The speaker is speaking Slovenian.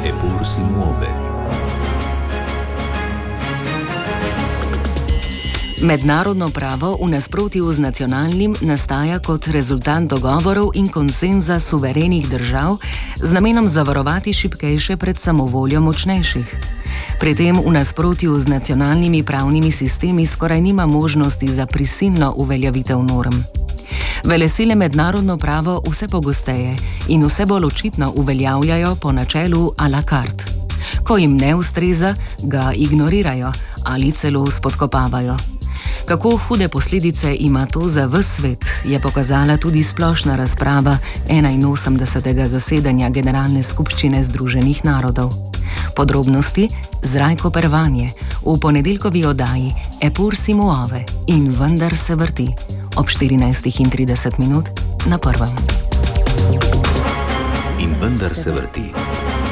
Eppur si muove. Mednarodno pravo v nasprotju z nacionalnim nastaja kot rezultat dogovorov in konsenza suverenih držav z namenom zavarovati šibkejše pred samovoljo močnejših. Pri tem v nasprotju z nacionalnimi pravnimi sistemi skoraj nima možnosti za prisilno uveljavitev norm. Velesile mednarodno pravo vse pogosteje in vse bolj očitno uveljavljajo po načelu à la carte. Ko jim ne ustreza, ga ignorirajo ali celo spodkopavajo. Kako hude posledice ima to za ves svet, je pokazala tudi splošna razprava 81. zasedanja Generalne skupščine Združenih narodov. Podrobnosti z Rajko Pervanje v ponedeljkovi oddaji Eppur si muove in vendar se vrti ob 14:30 na Prvem. In vendar se vrti.